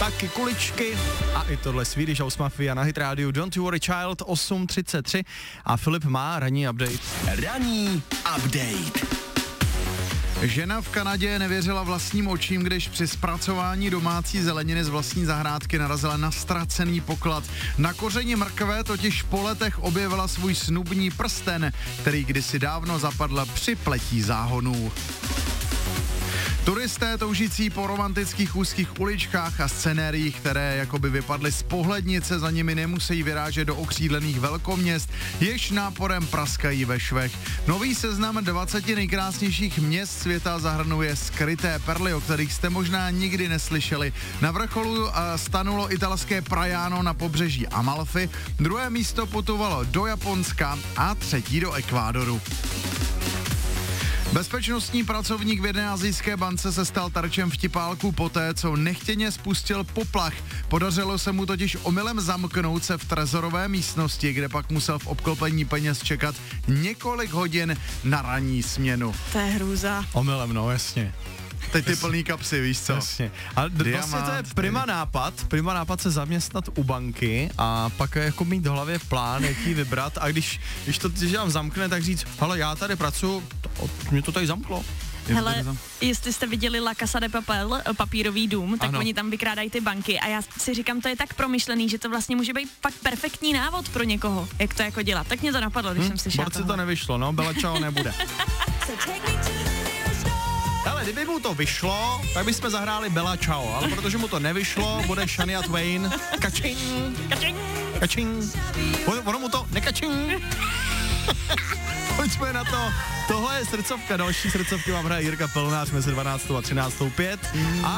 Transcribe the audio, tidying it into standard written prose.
taky kuličky a i tohle Swedish House Mafia na Hit Radio Don't You Worry Child 8:33 a Filip má ranní update. Ranní update. Žena v Kanadě nevěřila vlastním očím, když při zpracování domácí zeleniny z vlastní zahrádky narazila na ztracený poklad. Na kořeni mrkve totiž po letech objevila svůj snubní prsten, který kdysi dávno zapadl při pletí záhonů. Turisté toužící po romantických úzkých uličkách a scenériích, které jakoby vypadly z pohlednice, za nimi nemusí vyrážet do okřídlených velkoměst, jež náporem praskají ve švech. Nový seznam 20 nejkrásnějších měst světa zahrnuje skryté perly, o kterých jste možná nikdy neslyšeli. Na vrcholu stanulo italské Praiano na pobřeží Amalfy, druhé místo putovalo do Japonska a třetí do Ekvádoru. Bezpečnostní pracovník v jedné asijské bance se stal terčem vtipálku poté, co nechtěně spustil poplach. Podařilo se mu totiž omylem zamknout se v trezorové místnosti, kde pak musel v obklopení peněz čekat několik hodin na ranní směnu. To je hrůza. Omylem, no jasně. Teď ty plný kapsy, víš co? Jasně. A vlastně to je prima nápad se zaměstnat u banky a pak jako mít v hlavě plán, jaký vybrat a když to vám zamkne, tak říct, hele, já tady pracuji, mě to tady zamklo. Hele, jestli jste viděli La Casa de Papel, papírový dům, tak ano. Oni tam vykrádají ty banky a já si říkám, to je tak promyšlený, že to vlastně může být pak perfektní návod pro někoho, jak to jako dělat. Tak mě to napadlo, když jsem slyšela Borci to nevyšlo, no, Bella Ciao nebude. Ale kdyby mu to vyšlo, tak bychom zahráli Bella Ciao, ale protože mu to nevyšlo, bude Shania Twain. Kačing, Kačing. kačing. Ono mu to nekačing. Pojďme na to. Tohle je srdcovka, další srdcovky vám hraje Jirka Pelnář mezi 12. a 13.05.